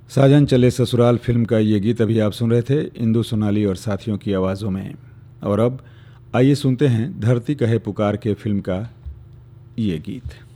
साजन चले ससुराल फिल्म का ये गीत अभी आप सुन रहे थे इंदु सोनाली और साथियों की आवाज़ों में। और अब आइए सुनते हैं धरती कहे पुकार के फिल्म का ये गीत।